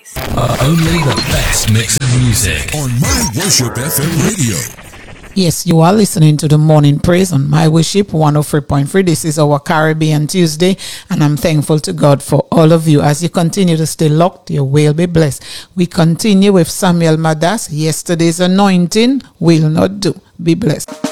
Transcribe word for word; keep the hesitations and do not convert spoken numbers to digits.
Uh, only the best mix of music on My Worship F M radio. Yes, you are listening to the Morning Praise on My Worship one oh three point three. This is our Caribbean Tuesday, and I'm thankful to God for all of you. As you continue to stay locked, you will be blessed. We continue with Samuel Madas. Yesterday's anointing will not do. Be blessed.